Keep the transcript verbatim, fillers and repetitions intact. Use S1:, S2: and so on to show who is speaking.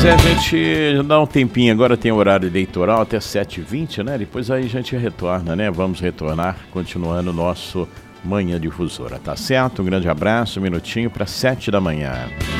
S1: é, a gente dá um tempinho, agora tem horário eleitoral até sete e vinte, né? Depois aí a gente retorna, né? Vamos retornar, continuando o nosso Manhã Difusora, tá certo? Um grande abraço, um minutinho para sete da manhã.